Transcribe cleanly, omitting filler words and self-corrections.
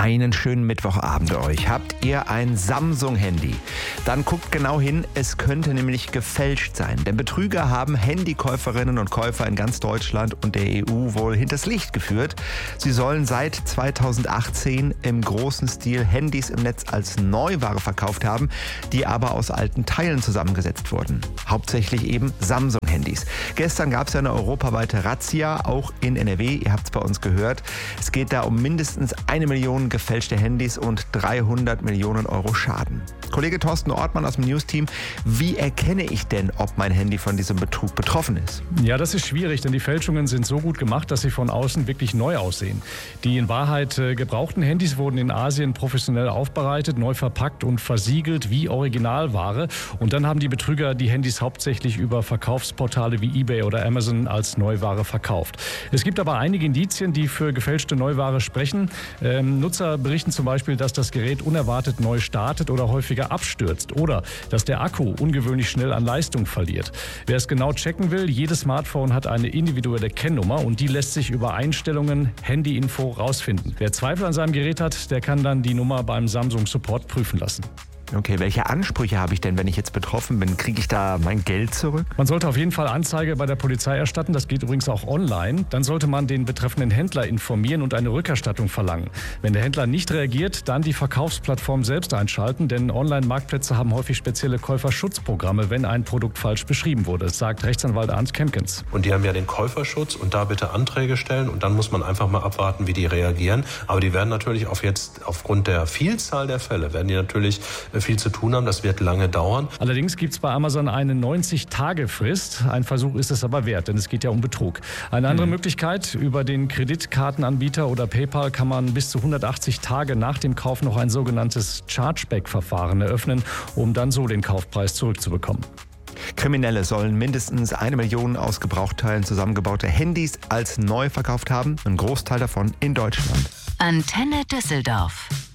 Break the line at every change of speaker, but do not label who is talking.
Einen schönen Mittwochabend euch. Habt ihr ein Samsung-Handy? Dann guckt genau hin, es könnte nämlich gefälscht sein. Denn Betrüger haben Handykäuferinnen und Käufer in ganz Deutschland und der EU wohl hinters Licht geführt. Sie sollen seit 2018 im großen Stil Handys im Netz als Neuware verkauft haben, die aber aus alten Teilen zusammengesetzt wurden. Hauptsächlich eben Samsung-Handys. Gestern gab es eine europaweite Razzia, auch in NRW. Ihr habt es bei uns gehört. Es geht da um mindestens 1 Million gefälschte Handys und 300 Millionen Euro Schaden. Kollege Thorsten Ortmann aus dem News-Team, wie erkenne ich denn, ob mein Handy von diesem Betrug betroffen ist?
Ja, das ist schwierig, denn die Fälschungen sind so gut gemacht, dass sie von außen wirklich neu aussehen. Die in Wahrheit gebrauchten Handys wurden in Asien professionell aufbereitet, neu verpackt und versiegelt wie Originalware. Und dann haben die Betrüger die Handys hauptsächlich über Verkaufsportale wie eBay oder Amazon als Neuware verkauft. Es gibt aber einige Indizien, die für gefälschte Neuware sprechen. Nutzer berichten zum Beispiel, dass das Gerät unerwartet neu startet oder häufiger abstürzt oder dass der Akku ungewöhnlich schnell an Leistung verliert. Wer es genau checken will, jedes Smartphone hat eine individuelle Kennnummer und die lässt sich über Einstellungen Handyinfo rausfinden. Wer Zweifel an seinem Gerät hat, der kann dann die Nummer beim Samsung Support prüfen lassen.
Okay, welche Ansprüche habe ich denn, wenn ich jetzt betroffen bin? Kriege ich da mein Geld zurück?
Man sollte auf jeden Fall Anzeige bei der Polizei erstatten. Das geht übrigens auch online. Dann sollte man den betreffenden Händler informieren und eine Rückerstattung verlangen. Wenn der Händler nicht reagiert, dann die Verkaufsplattform selbst einschalten, denn Online-Marktplätze haben häufig spezielle Käuferschutzprogramme, wenn ein Produkt falsch beschrieben wurde, sagt Rechtsanwalt Arndt Kempkens.
Und die haben ja den Käuferschutz und da bitte Anträge stellen und dann muss man einfach mal abwarten, wie die reagieren. Aber die werden natürlich aufgrund der Vielzahl der Fälle, werden die natürlich viel zu tun haben. Das wird lange dauern.
Allerdings gibt es bei Amazon eine 90-Tage-Frist. Ein Versuch ist es aber wert, denn es geht ja um Betrug. Eine andere Möglichkeit, über den Kreditkartenanbieter oder PayPal kann man bis zu 180 Tage nach dem Kauf noch ein sogenanntes Chargeback-Verfahren eröffnen, um dann so den Kaufpreis zurückzubekommen.
Kriminelle sollen mindestens 1 Million aus Gebrauchteilen zusammengebaute Handys als neu verkauft haben. Ein Großteil davon in Deutschland.
Antenne Düsseldorf.